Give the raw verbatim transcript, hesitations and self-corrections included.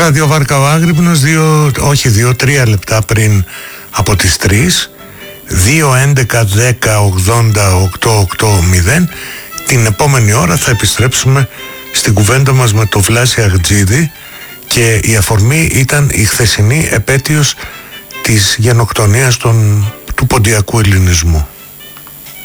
Ράδιο Βάρκα ο Άγρυπνος, δύο, όχι δύο, τρία λεπτά πριν από τις τρεις, δύο έντεκα δέκα ογδόντα οκτώ οκτώ μηδέν. Την επόμενη ώρα θα επιστρέψουμε στην κουβέντα μας με το Βλάση Αχτζίδη και η αφορμή ήταν η χθεσινή επέτειος της γενοκτονίας των, του ποντιακού ελληνισμού.